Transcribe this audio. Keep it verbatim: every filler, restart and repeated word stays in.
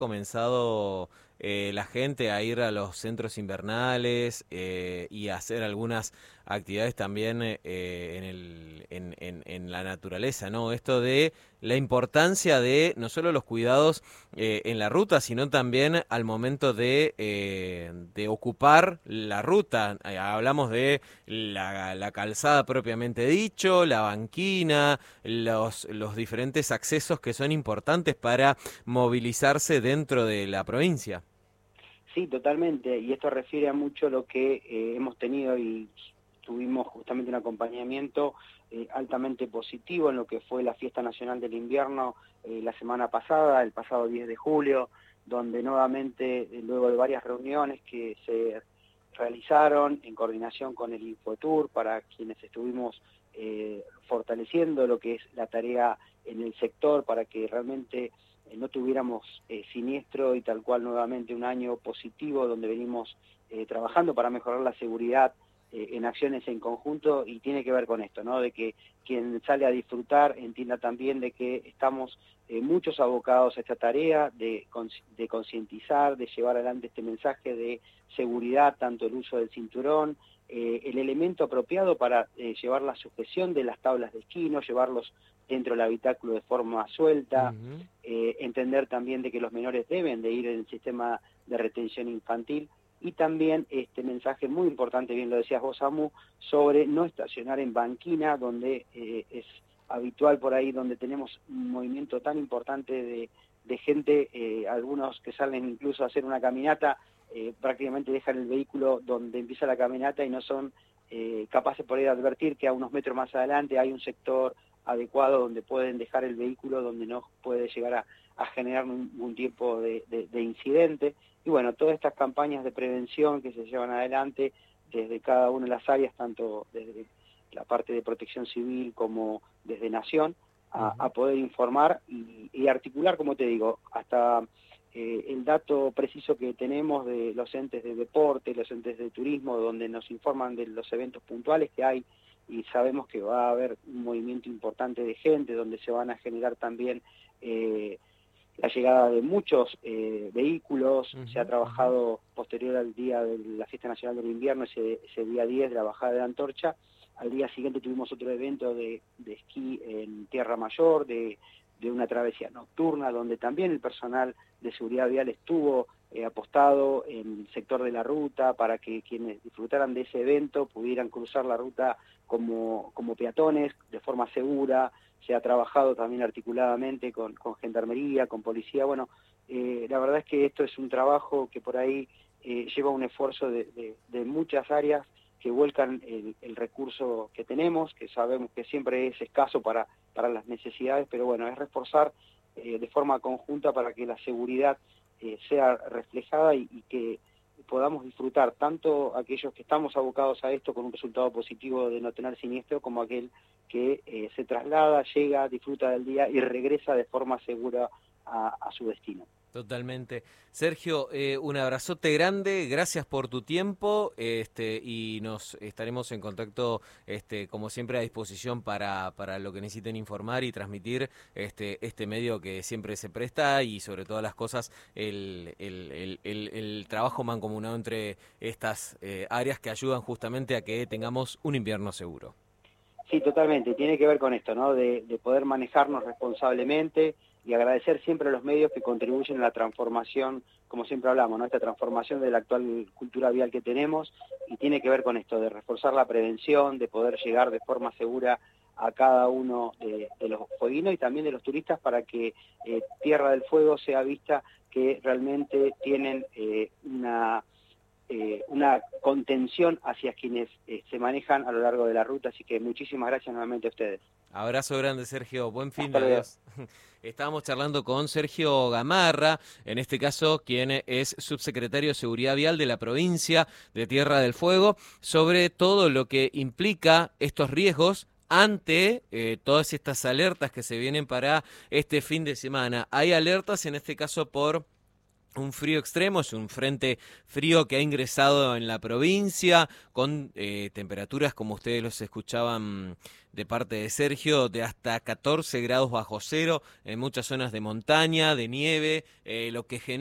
comenzado eh, la gente a ir a los centros invernales eh, y a hacer algunas actividades también eh, en el, en, en, en la naturaleza, ¿no? Esto de la importancia de no solo los cuidados eh, en la ruta, sino también al momento de, eh, de ocupar la ruta. Eh, hablamos de la, la calzada propiamente dicho, la banquina, los, los diferentes accesos que son importantes para movilizarse dentro de la provincia. Sí, totalmente, y esto refiere a mucho lo que eh, hemos tenido y tuvimos justamente un acompañamiento eh, altamente positivo en lo que fue la Fiesta Nacional del Invierno eh, la semana pasada, el pasado diez de julio, donde nuevamente, eh, luego de varias reuniones que se realizaron en coordinación con el Infotour, para quienes estuvimos eh, fortaleciendo lo que es la tarea en el sector, para que realmente eh, no tuviéramos eh, siniestro y tal cual nuevamente un año positivo donde venimos eh, trabajando para mejorar la seguridad eh, en acciones en conjunto, y tiene que ver con esto, ¿no? De que quien sale a disfrutar entienda también de que estamos eh, muchos abocados a esta tarea de, de concientizar, de llevar adelante este mensaje de seguridad, tanto el uso del cinturón, eh, el elemento apropiado para eh, llevar la sujeción de las tablas de esquí, no llevarlos dentro del habitáculo de forma suelta, Ujú. eh, entender también de que los menores deben de ir en el sistema de retención infantil, y también este mensaje muy importante, bien lo decías vos, Samu, sobre no estacionar en banquina, donde eh, es habitual por ahí, donde tenemos un movimiento tan importante de, de gente, eh, algunos que salen incluso a hacer una caminata, eh, prácticamente dejan el vehículo donde empieza la caminata y no son eh, capaces por ahí de advertir que a unos metros más adelante hay un sector adecuado donde pueden dejar el vehículo, donde no puede llegar a, a generar ningún tipo de, de, de incidente. Y bueno, todas estas campañas de prevención que se llevan adelante desde cada una de las áreas, tanto desde la parte de protección civil como desde Nación, a, Ujú. a poder informar y, y articular, como te digo, hasta eh, el dato preciso que tenemos de los entes de deporte, los entes de turismo, donde nos informan de los eventos puntuales que hay, y sabemos que va a haber un movimiento importante de gente, donde se van a generar también eh, la llegada de muchos eh, vehículos. Se ha Ujú, ujú. trabajado posterior al día de la Fiesta Nacional del Invierno, ese, ese día diez de la bajada de la antorcha. Al día siguiente tuvimos otro evento de, de esquí en Tierra Mayor, de, de una travesía nocturna, donde también el personal de seguridad vial estuvo eh, apostado en el sector de la ruta para que quienes disfrutaran de ese evento pudieran cruzar la ruta como, como peatones, de forma segura. Se ha trabajado también articuladamente con, con gendarmería, con policía. Bueno, eh, la verdad es que esto es un trabajo que por ahí eh, lleva un esfuerzo de, de, de muchas áreas que vuelcan el, el recurso que tenemos, que sabemos que siempre es escaso para, para las necesidades, pero bueno, es reforzar eh, de forma conjunta para que la seguridad eh, sea reflejada y, y que podamos disfrutar tanto aquellos que estamos abocados a esto con un resultado positivo de no tener siniestro, como aquel que eh, se traslada, llega, disfruta del día y regresa de forma segura a, a su destino. Totalmente. Sergio, eh, un abrazote grande, gracias por tu tiempo, este, y nos estaremos en contacto, este, como siempre, a disposición para, para lo que necesiten informar y transmitir este, este medio que siempre se presta, y sobre todas las cosas el, el, el, el, el trabajo mancomunado entre estas eh, áreas que ayudan justamente a que tengamos un invierno seguro. Sí, totalmente, tiene que ver con esto, ¿no? De, de poder manejarnos responsablemente y agradecer siempre a los medios que contribuyen a la transformación, como siempre hablamos, ¿no? Esta transformación de la actual cultura vial que tenemos, y tiene que ver con esto, de reforzar la prevención, de poder llegar de forma segura a cada uno de, de los fueguinos y también de los turistas, para que eh, Tierra del Fuego sea vista que realmente tienen eh, una eh, una contención hacia quienes eh, se manejan a lo largo de la ruta, así que muchísimas gracias nuevamente a ustedes. Abrazo grande, Sergio. Buen fin de Hasta luego. adiós. Estábamos charlando con Sergio Gamarra, en este caso, quien es subsecretario de Seguridad Vial de la provincia de Tierra del Fuego, sobre todo lo que implica estos riesgos ante eh, todas estas alertas que se vienen para este fin de semana. Hay alertas, en este caso, por Un frío extremo, es un frente frío que ha ingresado en la provincia con eh, temperaturas, como ustedes los escuchaban de parte de Sergio, de hasta catorce grados bajo cero en muchas zonas de montaña, de nieve, eh, lo que genera